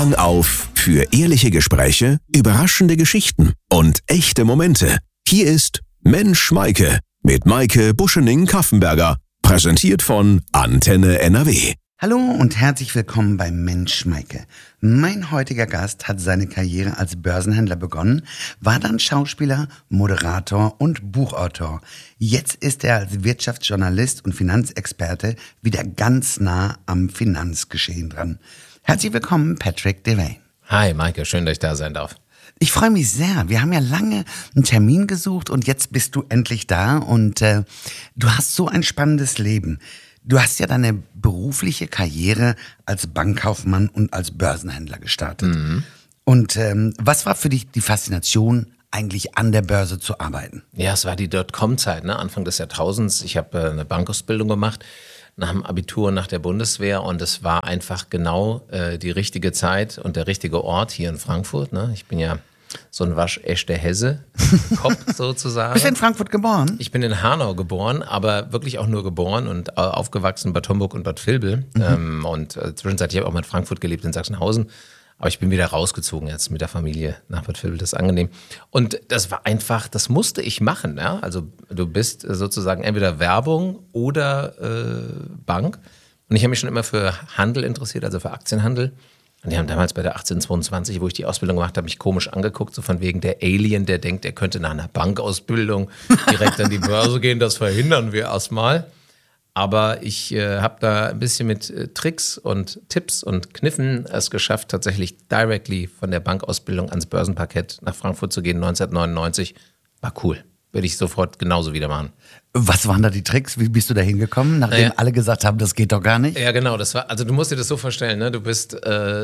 Klang auf für ehrliche Gespräche, überraschende Geschichten und echte Momente. Hier ist Mensch Maike mit Maike Buschening-Kaffenberger, präsentiert von Antenne NRW. Hallo und herzlich willkommen bei Mensch Maike. Mein heutiger Gast hat seine Karriere als Börsenhändler begonnen, war dann Schauspieler, Moderator und Buchautor. Jetzt ist er als Wirtschaftsjournalist und Finanzexperte wieder ganz nah am Finanzgeschehen dran. Herzlich willkommen, Patrick Devane. Hi Maike, schön, dass ich da sein darf. Ich freue mich sehr. Wir haben ja lange einen Termin gesucht und jetzt bist du endlich da und du hast so ein spannendes Leben. Du hast ja deine berufliche Karriere als Bankkaufmann und als Börsenhändler gestartet. Mhm. Und was war für dich die Faszination, eigentlich an der Börse zu arbeiten? Ja, es war die Dotcom-Zeit, ne? Anfang des Jahrtausends. Ich habe eine Bankausbildung gemacht nach dem Abitur, nach der Bundeswehr, und es war einfach genau die richtige Zeit und der richtige Ort hier in Frankfurt. Ne? Ich bin ja so ein waschechter Hesse, Kopf sozusagen. Bist du in Frankfurt geboren? Ich bin in Hanau geboren, aber wirklich auch nur geboren und aufgewachsen in Bad Homburg und Bad Vilbel. Und zwischenzeitlich habe ich auch mal in Frankfurt gelebt, in Sachsenhausen. Aber ich bin wieder rausgezogen jetzt mit der Familie nach Bad Vilbel, das ist angenehm. Und das war einfach, das musste ich machen. Ja? Also du bist sozusagen entweder Werbung oder Bank. Und ich habe mich schon immer für Handel interessiert, also für Aktienhandel. Und die haben damals bei der 1822, wo ich die Ausbildung gemacht habe, mich komisch angeguckt, so von wegen der Alien, der denkt, er könnte nach einer Bankausbildung direkt an die Börse gehen. Das verhindern wir erstmal. Aber ich habe da ein bisschen mit Tricks und Tipps und Kniffen es geschafft, tatsächlich directly von der Bankausbildung ans Börsenparkett nach Frankfurt zu gehen, 1999. War cool. Würde ich sofort genauso wieder machen. Was waren da die Tricks? Wie bist du da hingekommen, nachdem alle gesagt haben, das geht doch gar nicht? Ja, genau. Das war, also du musst dir das so vorstellen, ne? Du bist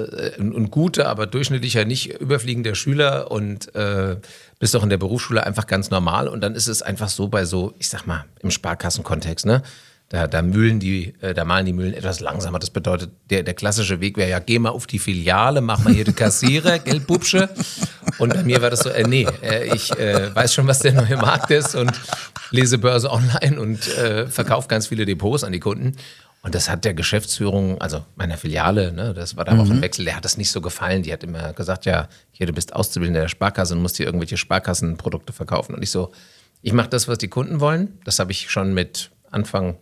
ein guter, aber durchschnittlicher, nicht überfliegender Schüler und bist doch in der Berufsschule einfach ganz normal. Und dann ist es einfach so bei so, ich sag mal, im Sparkassenkontext, ne? Da malen die Mühlen etwas langsamer. Das bedeutet, der klassische Weg wäre ja, geh mal auf die Filiale, mach mal hier den Kassierer, Geldbubsche. Und bei mir war das so, ich weiß schon, was der neue Markt ist und lese Börse online und verkaufe ganz viele Depots an die Kunden. Und das hat der Geschäftsführung, also meiner Filiale, ne, das war da auch ein Wechsel, der hat das nicht so gefallen. Die hat immer gesagt, ja, hier, du bist Auszubildender der Sparkasse und musst hier irgendwelche Sparkassenprodukte verkaufen. Und ich mache das, was die Kunden wollen. Das habe ich schon mit Anfang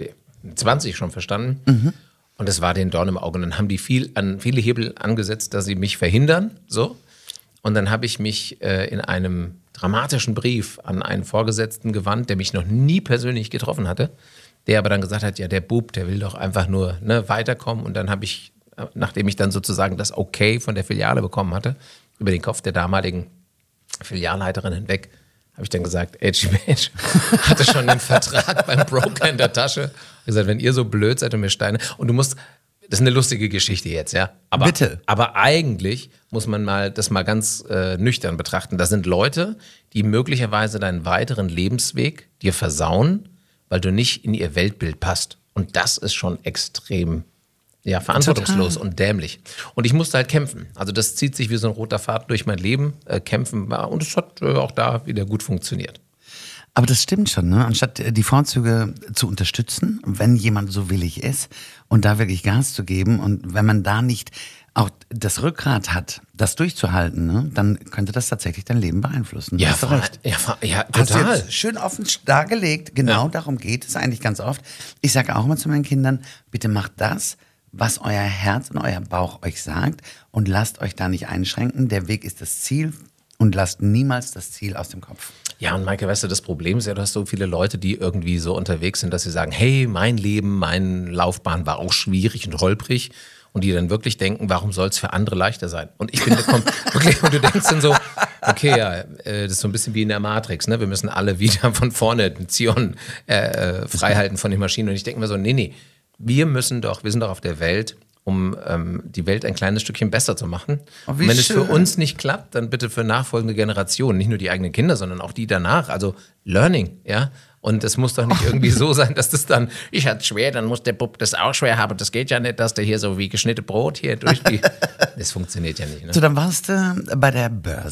20 schon verstanden. Mhm. Und das war den Dorn im Auge. Und dann haben die viele Hebel angesetzt, dass sie mich verhindern. So. Und dann habe ich mich in einem dramatischen Brief an einen Vorgesetzten gewandt, der mich noch nie persönlich getroffen hatte, der aber dann gesagt hat, ja, der Bub, der will doch einfach nur weiterkommen. Und dann habe ich, nachdem ich dann sozusagen das Okay von der Filiale bekommen hatte, über den Kopf der damaligen Filialleiterin hinweg, habe ich dann gesagt, Mensch, hatte schon einen Vertrag beim Broker in der Tasche. Ich gesagt, wenn ihr so blöd seid und mir Steine, und du musst, das ist eine lustige Geschichte jetzt, ja. Aber, bitte. Aber eigentlich muss man das mal ganz nüchtern betrachten. Das sind Leute, die möglicherweise deinen weiteren Lebensweg dir versauen, weil du nicht in ihr Weltbild passt. Und das ist schon extrem verantwortungslos und dämlich. Und ich musste halt kämpfen. Also das zieht sich wie so ein roter Faden durch mein Leben, kämpfen. Und es hat auch da wieder gut funktioniert. Aber das stimmt schon, ne? Anstatt die Vorzüge zu unterstützen, wenn jemand so willig ist und da wirklich Gas zu geben und wenn man da nicht auch das Rückgrat hat, das durchzuhalten, ne, dann könnte das tatsächlich dein Leben beeinflussen. Ja, hast du recht. Ja, hast total. du jetzt schön offen dargelegt. Genau darum geht es eigentlich ganz oft. Ich sage auch immer zu meinen Kindern, bitte macht das, was euer Herz und euer Bauch euch sagt, und lasst euch da nicht einschränken. Der Weg ist das Ziel und lasst niemals das Ziel aus dem Kopf. Ja, und Maike, weißt du, das Problem ist ja, du hast so viele Leute, die irgendwie so unterwegs sind, dass sie sagen, hey, mein Leben, meine Laufbahn war auch schwierig und holprig, und die dann wirklich denken, warum soll es für andere leichter sein? Und ich finde, wirklich, und du denkst dann so, okay, ja, das ist so ein bisschen wie in der Matrix, ne? Wir müssen alle wieder von vorne den Zion freihalten von den Maschinen. Und ich denke mir so, nee, wir sind doch auf der Welt, um die Welt ein kleines Stückchen besser zu machen. Oh, und wenn es für uns nicht klappt, dann bitte für nachfolgende Generationen, nicht nur die eigenen Kinder, sondern auch die danach. Also Learning, ja. Und es muss doch nicht irgendwie so sein, dass das dann, ich hatte es schwer, dann muss der Bub das auch schwer haben. Das geht ja nicht, dass der hier so wie geschnittene Brot hier durch die... Das funktioniert ja nicht. Ne? So, dann warst du bei der Börse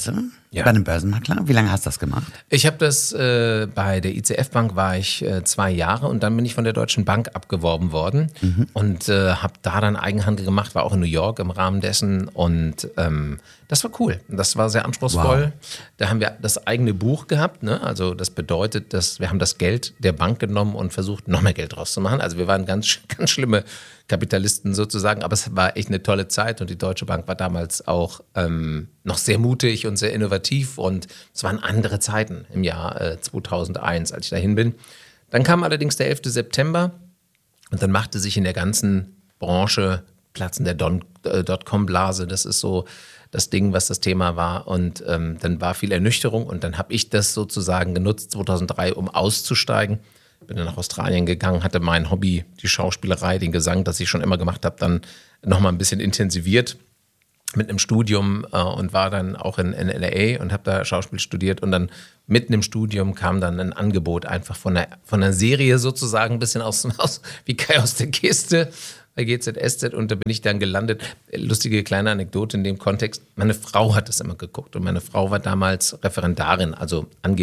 Ja. Bei einem Börsenmakler? Wie lange hast du das gemacht? Ich habe das bei der ICF Bank war ich 2 Jahre und dann bin ich von der Deutschen Bank abgeworben worden und habe da dann Eigenhandel gemacht, war auch in New York im Rahmen dessen und das war cool. Das war sehr anspruchsvoll. Wow. Da haben wir das eigene Buch gehabt, ne? Also das bedeutet, dass wir haben das Geld der Bank genommen und versucht, noch mehr Geld draus zu machen. Also wir waren ganz schlimme Kapitalisten sozusagen, aber es war echt eine tolle Zeit und die Deutsche Bank war damals auch noch sehr mutig und sehr innovativ und es waren andere Zeiten im Jahr 2001, als ich dahin bin. Dann kam allerdings der 11. September und dann machte sich in der ganzen Branche Platzen der Dotcom-Blase, das ist so das Ding, was das Thema war und dann war viel Ernüchterung und dann habe ich das sozusagen genutzt 2003, um auszusteigen. Bin dann nach Australien gegangen, hatte mein Hobby, die Schauspielerei, den Gesang, das ich schon immer gemacht habe, dann nochmal ein bisschen intensiver mit einem Studium und war dann auch in LA und habe da Schauspiel studiert und dann mitten im Studium kam dann ein Angebot einfach von einer Serie sozusagen, ein bisschen aus wie Kai aus der Kiste bei GZSZ und da bin ich dann gelandet. Lustige kleine Anekdote in dem Kontext, meine Frau hat das immer geguckt und meine Frau war damals Referendarin, also